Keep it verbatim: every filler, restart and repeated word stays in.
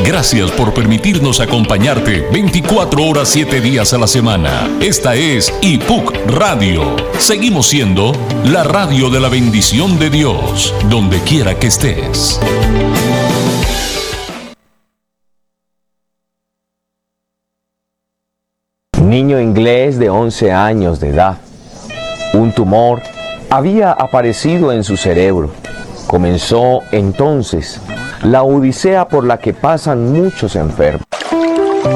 Gracias por permitirnos acompañarte veinticuatro horas, siete días a la semana. Esta es I P U C Radio. Seguimos siendo la radio de la bendición de Dios, donde quiera que estés. Niño inglés de once años de edad. Un tumor había aparecido en su cerebro. Comenzó entonces la odisea por la que pasan muchos enfermos.